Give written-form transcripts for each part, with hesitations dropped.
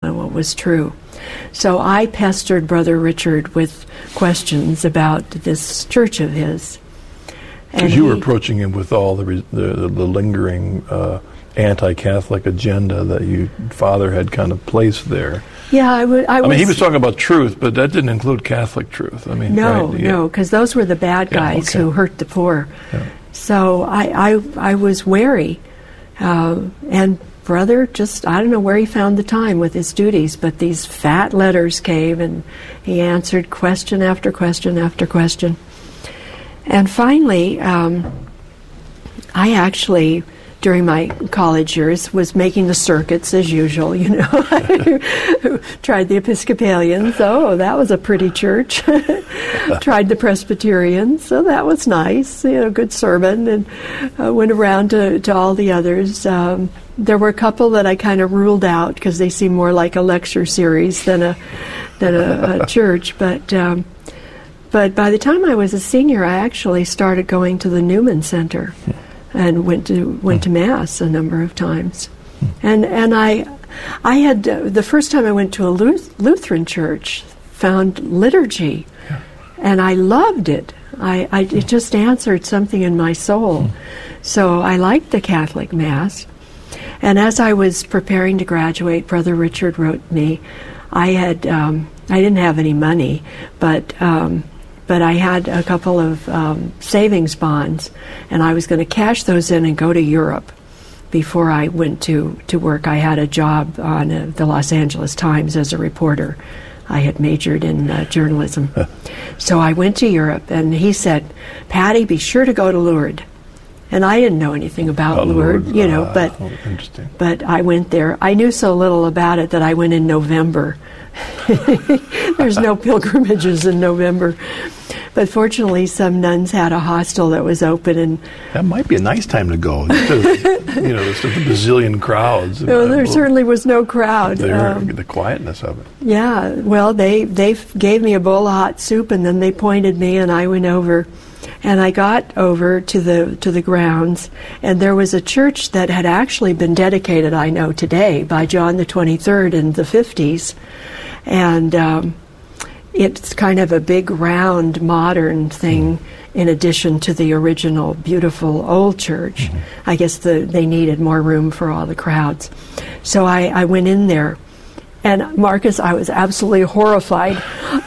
what was true. So I pestered Brother Richard with questions about this church of his. Because you were approaching him with all the lingering anti-Catholic agenda that your father had kind of placed there. Yeah, I mean, he was talking about truth, but that didn't include Catholic truth. I mean, no, right? no, because those were the bad guys who hurt the poor. Yeah. So I was wary, and Brother just, I don't know where he found the time with his duties, but these fat letters came, and he answered question after question after question. And finally, I actually, during my college years, was making the circuits as usual, you know. Tried the Episcopalians, oh, that was a pretty church. Tried the Presbyterians, so that was nice, you know, good sermon, and went around to all the others. There were a couple that I kind of ruled out because they seemed more like a lecture series than a church, but by the time I was a senior, I actually started going to the Newman Center and went to Mass a number of times. And I had, the first time I went to a Lutheran church, found liturgy, and I loved it. It just answered something in my soul. So I liked the Catholic Mass. And as I was preparing to graduate, Brother Richard wrote me. I didn't have any money, but I had a couple of savings bonds, and I was going to cash those in and go to Europe before I went to work. I had a job on the Los Angeles Times as a reporter. I had majored in journalism. So I went to Europe, and he said, "Patty, be sure to go to Lourdes." And I didn't know anything about Lourdes, you know, but I went there. I knew so little about it that I went in November. There's no pilgrimages in November. But fortunately, some nuns had a hostel that was open, and that might be a nice time to go. You know, there's a bazillion crowds. Well, there certainly was no crowd. The quietness of it. Yeah, well, they gave me a bowl of hot soup, and then they pointed me, and I went over. And I got over to the grounds, and there was a church that had actually been dedicated, I know today, by John the 23rd in the 50s. And it's kind of a big, round, modern thing in addition to the original, beautiful old church. I guess they needed more room for all the crowds. So I went in there. And Marcus, I was absolutely horrified.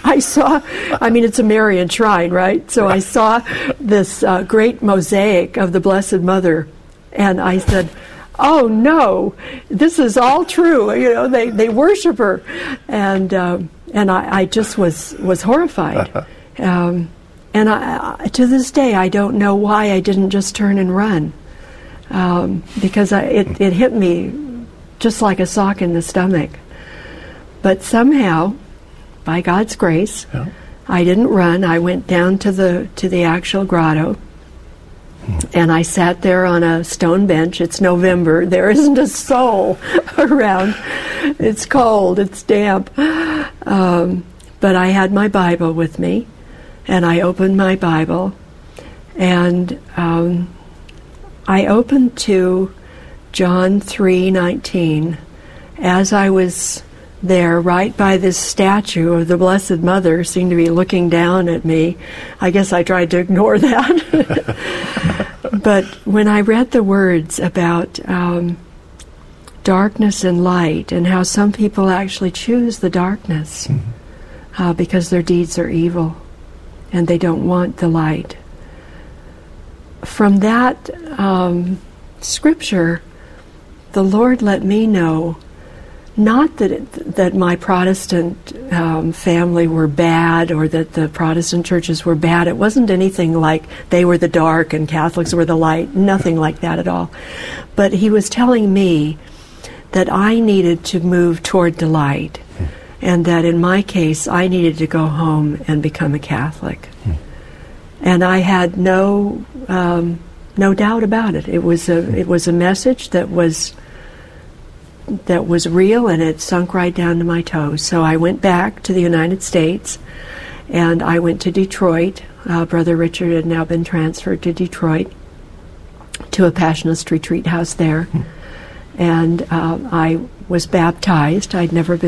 It's a Marian shrine, right? So I saw this great mosaic of the Blessed Mother, and I said, "Oh no, this is all true." You know, they worship her, and I just was horrified. And to this day, I don't know why I didn't just turn and run, because it hit me just like a sock in the stomach. But somehow, by God's grace, I didn't run. I went down to the actual grotto, and I sat there on a stone bench. It's November. There isn't a soul around. It's cold. It's damp. But I had my Bible with me, and I opened my Bible, and I opened to John 3:19. As I was there, right by this statue of the Blessed Mother, seemed to be looking down at me. I guess I tried to ignore that. But when I read the words about darkness and light, and how some people actually choose the darkness because their deeds are evil and they don't want the light. From that scripture, the Lord let me know not that my Protestant family were bad, or that the Protestant churches were bad. It wasn't anything like they were the dark and Catholics were the light. Nothing like that at all. But he was telling me that I needed to move toward the light, and that in my case I needed to go home and become a Catholic. And I had no doubt about it. It was a message that was real, and it sunk right down to my toes. So I went back to the United States, and I went to Detroit. Brother Richard had now been transferred to Detroit, to a Passionist retreat house there. And I was baptized. I'd never been